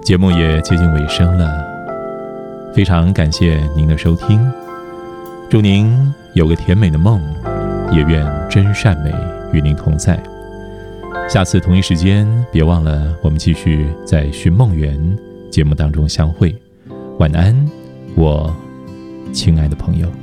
节目也接近尾声了，非常感谢您的收听，祝您有个甜美的梦，也愿真善美与您同在。下次同一时间别忘了我们继续在寻梦园节目当中相会。晚安，我亲爱的朋友。